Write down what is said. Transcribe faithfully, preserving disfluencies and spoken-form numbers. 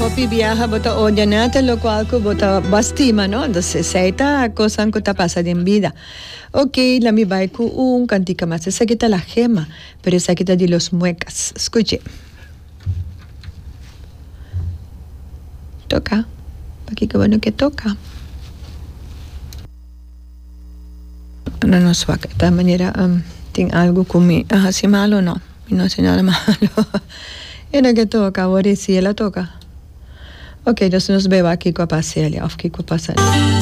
Hopi viaja bota ojanata lo cual ko bota bastima no entonces seita cosa que ta pasa en vida. Ok, la mi bai ku un cantica más esa quita la gema, pero esa quita de los muecas. Escuche. Toca. Aquí qué bueno que toca. No nos va de esta manera um, tiene algo con mi así malo no. No hace nada malo. Era que toca, ahora sí la toca. Ok, entonces nos vemos aquí con pasar, auf que pasa.